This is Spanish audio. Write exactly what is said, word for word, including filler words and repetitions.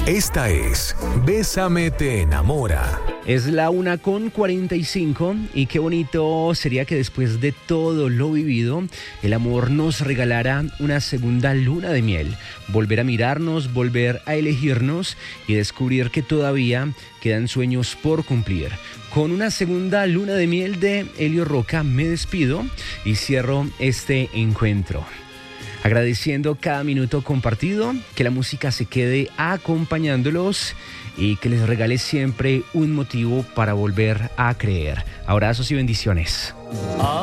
Esta es Bésame te enamora. Es la una con cuarenta y cinco y qué bonito sería que después de todo lo vivido, el amor nos regalara una segunda luna de miel. Volver a mirarnos, volver a elegirnos y descubrir que todavía quedan sueños por cumplir. Con una segunda luna de miel de Elio Roca me despido y cierro este encuentro. Agradeciendo cada minuto compartido, que la música se quede acompañándolos y que les regale siempre un motivo para volver a creer. Abrazos y bendiciones.